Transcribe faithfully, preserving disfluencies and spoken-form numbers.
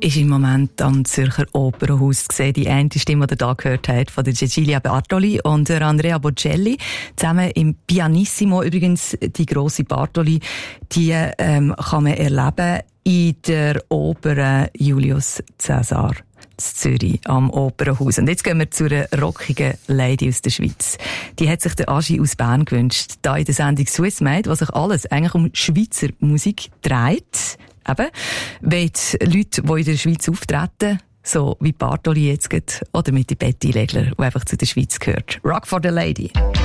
ist im Moment am Zürcher Opernhaus gesehen. Die eine Stimme, die ihr da gehört habt, von der Cecilia Bartoli und der Andrea Bocelli. Zusammen im Pianissimo. Übrigens, die grosse Bartoli, die ähm, kann man erleben in der Oper Julius Caesar in Zürich am Opernhaus. Und jetzt gehen wir zu einer rockigen Lady aus der Schweiz. Die hat sich der Agi aus Bern gewünscht. Da in der Sendung Swiss Made, was sich alles eigentlich um Schweizer Musik dreht. Eben, wenn die Leute, die in der Schweiz auftreten, so wie Bartoli jetzt geht, oder mit die Betty Legler, die einfach zu der Schweiz gehört. Rock for the Lady.